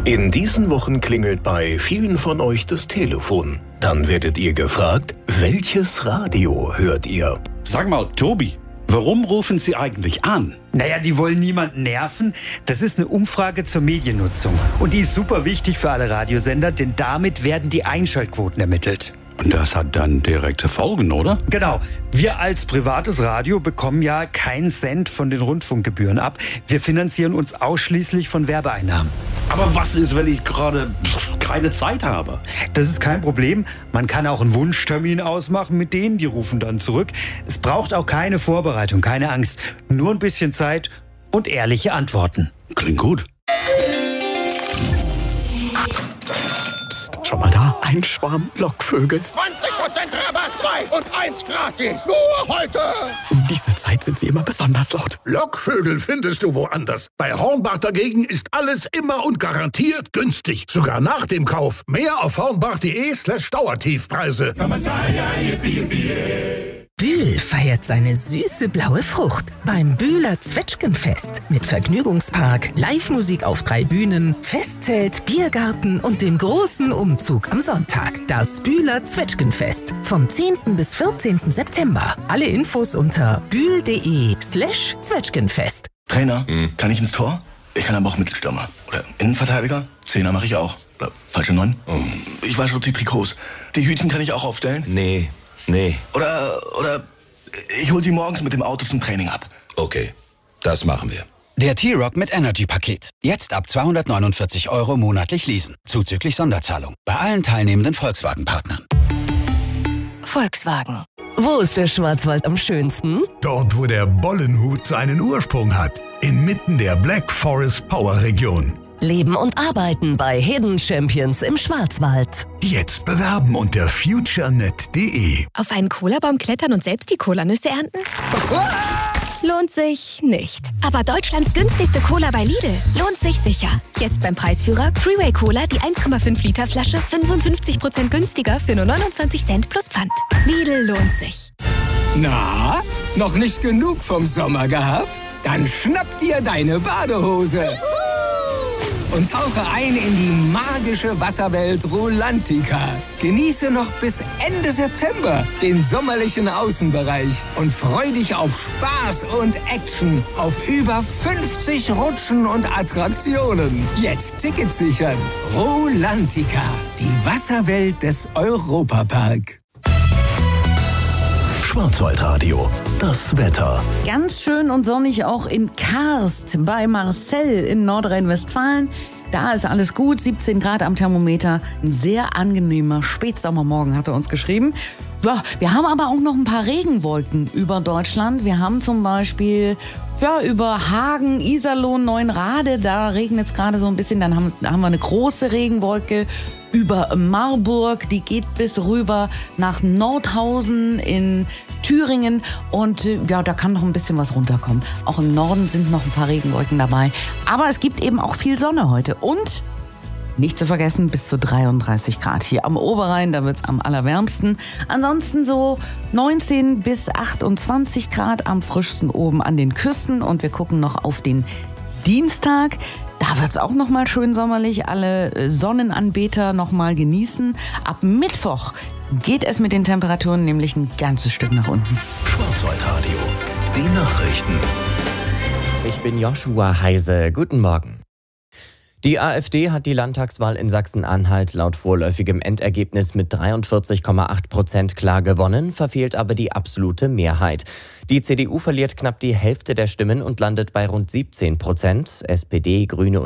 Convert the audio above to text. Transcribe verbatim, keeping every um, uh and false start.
In diesen Wochen klingelt bei vielen von euch das Telefon. Dann werdet ihr gefragt, welches Radio hört ihr? Sag mal, Tobi, warum rufen Sie eigentlich an? Naja, die wollen niemanden nerven. Das ist eine Umfrage zur Mediennutzung. Und die ist super wichtig für alle Radiosender, denn damit werden die Einschaltquoten ermittelt. Und das hat dann direkte Folgen, oder? Genau. Wir als privates Radio bekommen ja keinen Cent von den Rundfunkgebühren ab. Wir finanzieren uns ausschließlich von Werbeeinnahmen. Aber was ist, wenn ich gerade keine Zeit habe? Das ist kein Problem. Man kann auch einen Wunschtermin ausmachen mit denen, die rufen dann zurück. Es braucht auch keine Vorbereitung, keine Angst. Nur ein bisschen Zeit und ehrliche Antworten. Klingt gut. Schon mal da? Ein Schwarm Lockvögel. zwanzig Prozent Rabatt, zwei und eins gratis. Nur heute. Um diese Zeit sind sie immer besonders laut. Lockvögel findest du woanders. Bei Hornbach dagegen ist alles immer und garantiert günstig. Sogar nach dem Kauf. Mehr auf hornbach.de slash Dauertiefpreise. Bühl feiert seine süße blaue Frucht beim Bühler Zwetschgenfest mit Vergnügungspark, Live-Musik auf drei Bühnen, Festzelt, Biergarten und dem großen Umzug am Sonntag. Das Bühler Zwetschgenfest vom zehnten bis vierzehnten September. Alle Infos unter bühl.de slash Zwetschgenfest. Trainer, mhm. kann ich ins Tor? Ich kann aber auch Mittelstürmer. Oder Innenverteidiger? Zehner mache ich auch. Oder falsche Neun? Mhm. Ich wasche die Trikots. Die Hütchen kann ich auch aufstellen? Nee. Nee. Oder, oder ich hol sie morgens mit dem Auto zum Training ab. Okay, das machen wir. Der T-Rock mit Energy-Paket. Jetzt ab zweihundertneunundvierzig Euro monatlich leasen. Zuzüglich Sonderzahlung. Bei allen teilnehmenden Volkswagen-Partnern. Volkswagen. Wo ist der Schwarzwald am schönsten? Dort, wo der Bollenhut seinen Ursprung hat. Inmitten der Black Forest Power Region. Leben und arbeiten bei Hidden Champions im Schwarzwald. Jetzt bewerben unter futurenet punkt de. Auf einen Cola-Baum klettern und selbst die Colanüsse ernten? Lohnt sich nicht. Aber Deutschlands günstigste Cola bei Lidl lohnt sich sicher. Jetzt beim Preisführer Freeway Cola, die eins Komma fünf Liter Flasche, fünfundfünfzig Prozent günstiger für nur neunundzwanzig Cent plus Pfand. Lidl lohnt sich. Na, noch nicht genug vom Sommer gehabt? Dann schnapp dir deine Badehose und tauche ein in die magische Wasserwelt Rulantica. Genieße noch bis Ende September den sommerlichen Außenbereich und freu dich auf Spaß und Action auf über fünfzig Rutschen und Attraktionen. Jetzt Tickets sichern. Rulantica, die Wasserwelt des Europapark. Schwarzwaldradio, das Wetter. Ganz schön und sonnig auch in Karst bei Marcel in Nordrhein-Westfalen. Da ist alles gut, siebzehn Grad am Thermometer. Ein sehr angenehmer Spätsommermorgen, hat er uns geschrieben. Ja, wir haben aber auch noch ein paar Regenwolken über Deutschland. Wir haben zum Beispiel ja, über Hagen, Iserlohn, Neuenrade, da regnet es gerade so ein bisschen. Dann haben, haben wir eine große Regenwolke über Marburg, die geht bis rüber nach Nordhausen in Thüringen und ja, da kann noch ein bisschen was runterkommen. Auch im Norden sind noch ein paar Regenwolken dabei. Aber es gibt eben auch viel Sonne heute und nicht zu vergessen, bis zu dreiunddreißig Grad hier am Oberrhein, da wird es am allerwärmsten. Ansonsten so neunzehn bis achtundzwanzig Grad am frischsten oben an den Küsten und wir gucken noch auf den Dienstag. Da wird es auch noch mal schön sommerlich, alle Sonnenanbeter noch mal genießen. Ab Mittwoch geht es mit den Temperaturen nämlich ein ganzes Stück nach unten. Schwarzwaldradio, die Nachrichten. Ich bin Joshua Heise. Guten Morgen. Die AfD hat die Landtagswahl in Sachsen-Anhalt laut vorläufigem Endergebnis mit dreiundvierzig Komma acht Prozent klar gewonnen, verfehlt aber die absolute Mehrheit. Die C D U verliert knapp die Hälfte der Stimmen und landet bei rund siebzehn Prozent. S P D, Grüne